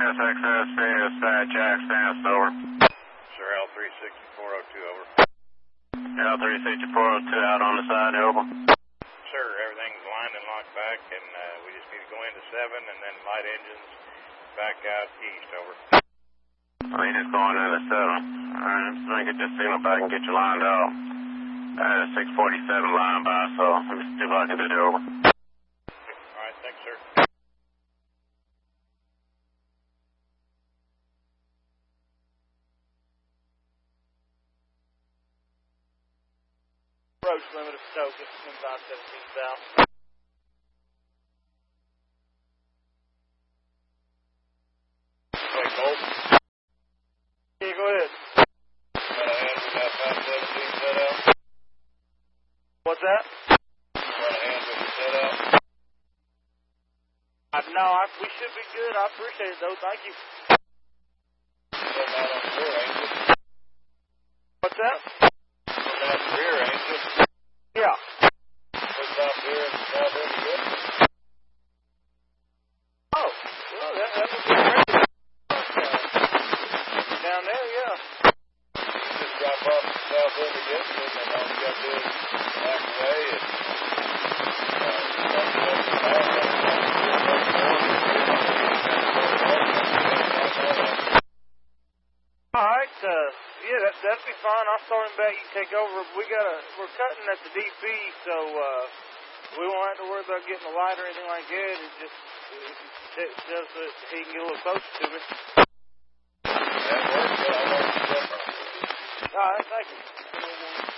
SXS is Jack Stannis, over. Sir, L36402, over. L36402 out on the side, over. Sir, everything's lined and locked back, and we just need to go into 7 and then light engines back out east, over. Oh, you just going into 7. Alright, let me get this signal back and get you lined off. 647 line by, so let me see if I can do it, over. Alright, thanks, sir. Approach limit of Stoke, 517 south. Wait, Bolt. Yeah, go ahead. Got a hand with that 517 set out. What's that? Got a hand with the set out. No, we should be good. I appreciate it, though. Thank you. Putting out on the rear, ain't you? What's that? Putting out the rear, ain't you? Yeah. Putting out here in the south end of it. Oh, well, that would be great. Down there, yeah. Just drop off the south end of it, and all you got to do is back away and All right, yeah, that'd be fine. I'll start him back. You take over. We're cutting at the DP, so we won't have to worry about getting a light or anything like that. It just so that he can get a little closer to me. that works, but I want to All right, thank you.